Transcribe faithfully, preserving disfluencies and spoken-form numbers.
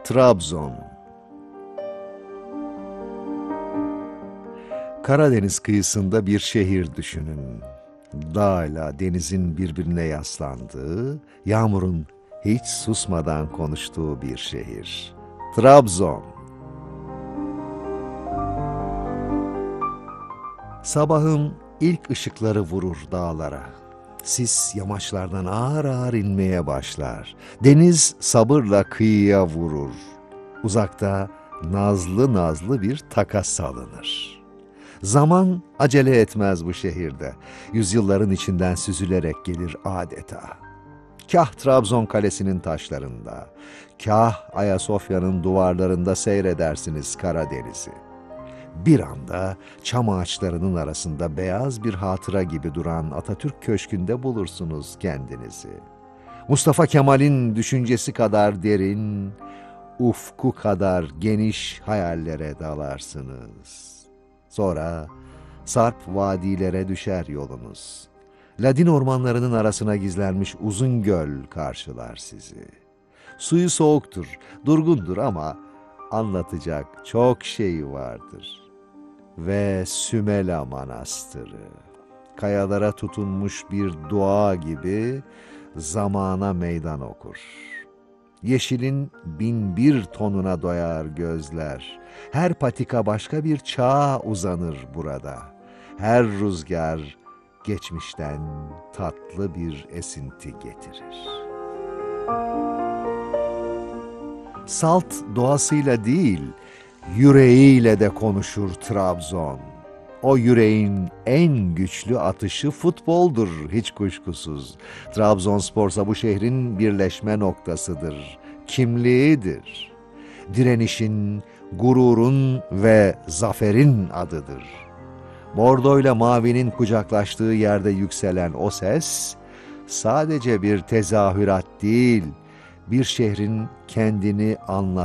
Trabzon. Karadeniz kıyısında bir şehir düşünün. Dağla denizin birbirine yaslandığı, yağmurun hiç susmadan konuştuğu bir şehir. Trabzon. Sabahın ilk ışıkları vurur dağlara. Sis yamaçlardan ağır ağır inmeye başlar. Deniz sabırla kıyıya vurur. Uzakta nazlı nazlı bir taka salınır. Zaman acele etmez bu şehirde. Yüzyılların içinden süzülerek gelir adeta. Kah Trabzon Kalesi'nin taşlarında, kah Ayasofya'nın duvarlarında seyredersiniz Karadeniz'i. Bir anda çam ağaçlarının arasında beyaz bir hatıra gibi duran Atatürk Köşkü'nde bulursunuz kendinizi. Mustafa Kemal'in düşüncesi kadar derin, ufku kadar geniş hayallere dalarsınız. Sonra sarp vadilere düşer yolunuz. Ladin ormanlarının arasına gizlenmiş uzun göl karşılar sizi. Suyu soğuktur, durgundur ama anlatacak çok şey vardır. Ve Sümela Manastırı, kayalara tutunmuş bir dua gibi zamana meydan okur. Yeşilin bin bir tonuna doyar gözler. Her patika başka bir çağa uzanır burada. Her rüzgar geçmişten tatlı bir esinti getirir. Salt doğasıyla değil, yüreğiyle de konuşur Trabzon. O yüreğin en güçlü atışı futboldur hiç kuşkusuz. Trabzonsporsa bu şehrin birleşme noktasıdır, kimliğidir. Direnişin, gururun ve zaferin adıdır. Bordo ile mavinin kucaklaştığı yerde yükselen o ses, sadece bir tezahürat değil, bir şehrin kendini anlattığı